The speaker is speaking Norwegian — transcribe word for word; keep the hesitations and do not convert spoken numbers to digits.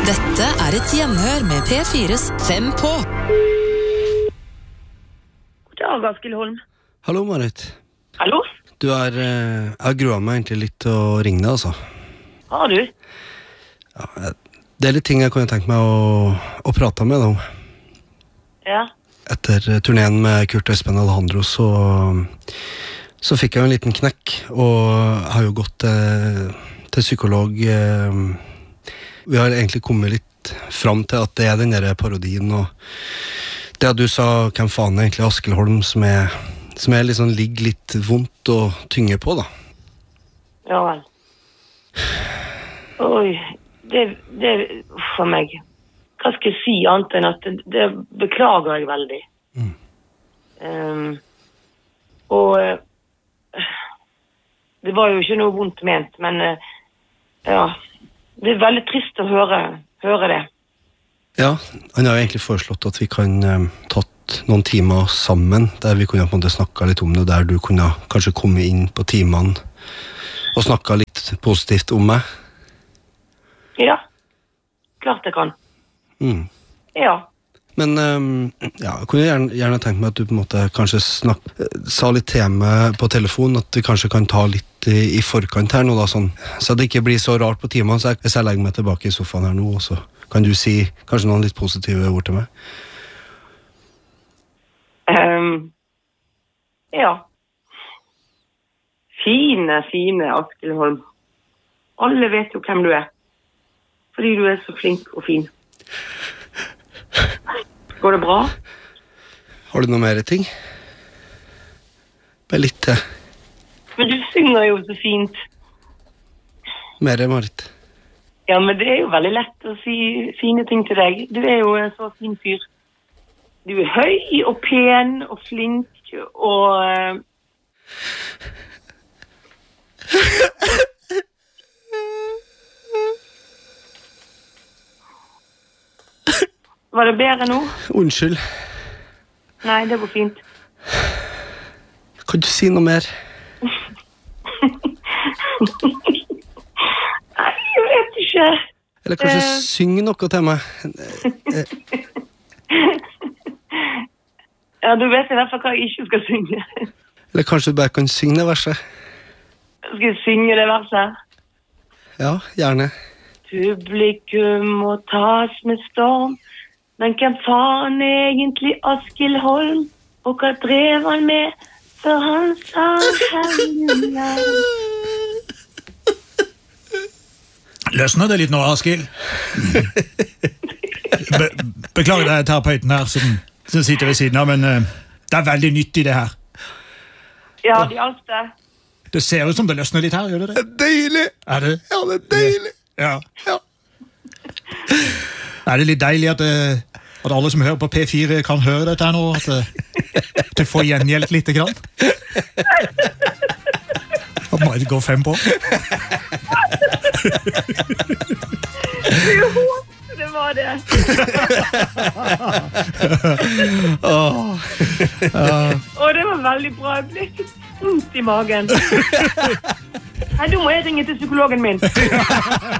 Dette er et gjenhør med P fires Fem på. God dag, Askild Holm. Hallo, Marit. Hallo? Du er, eh, jeg gruer meg egentlig litt til å ringe deg, altså. Har du? Ja, jeg- det er litt ting jeg kunne tenkt meg å, å prate med deg om. Ja. Etter eh, turneen med Kurt Espen Alejandro, så, så fikk jeg jo en liten knekk, og jeg har jo gått eh, til psykolog. Eh, vi har egentlig kommet litt fram til at det er den der parodien, og det at du sa hvem faen er egentlig Askild Holm, som er, som er liksom, ligger litt vondt og tynger på, da. Ja vel. Oi, det, det, for meg. Hva skal jeg si annet enn at det, det beklager jeg veldig. Mm. Um, og uh, det var jo ikke noe vondt ment, men uh, ja, det er veldig trist å høre, høre det. Ja, han har jo egentlig foreslått at vi kan um, tatt noen timer sammen, der vi kunne på en måte snakket litt om det, der du kunne kanskje komme inn på timene og snakke litt positivt om meg. Ja, klart jeg kan. Mm. Ja. Men um, ja, jeg kunne gjerne, gjerne tenkt meg at du på en måte kanskje snak, sa litt til meg på telefon, at vi kanskje kan ta litt i, i forkant her nå da, sånn, så det ikke blir så rart på timene, så jeg, hvis jeg legger meg tilbake i sofaen her nå, og så kan du si kanskje noen litt positive ord til meg. Um, ja. Fine, fine Askild Holm. Alle vet jo hvem du er, fordi du er så flink og fin. Går det bra? Har du noe mer ting? Bare litt til. Men du synger jo så fint. Mer, Marit. Ja, men det er jo veldig lett å si fine ting til deg. Du er jo en så fin fyr. Du er høy og pen og flink og... Var det bedre nå? Unnskyld. Nei, det går fint. Kan du si noe mer? Nei, jeg vet ikke. Eller kanskje uh... synge noe til meg? Ja, du vet i hvert fall hva jeg ikke skal synge. Eller kanskje du bare kan synge det verset? Skal jeg synge det verset? Ja, gjerne. Publikum må tas med storm, men hvem faen er egentlig Askild Holm? Og hva drev han med før han sa helgen? Løsner det litt nå, Askild? Be beklager deg, terapeuten her som, som sitter ved siden av, men uh, det er veldig nyttig det her. Ja, det hjalp det. Det ser ut som det løsner litt her, gjør det det? Det er deilig! Er det? Ja, det er deilig! Ja. Ja. Er det litt deilig at, uh, at alle som hører på P fire kan høre dette her nå? At uh, det får gjengjeldt litt grann? At Marit går fem på? Jo, det var det. Åh. Og det var veldig bra. Jeg ble ikke vondt i magen. Nei, du må jeg ringe til psykologen min.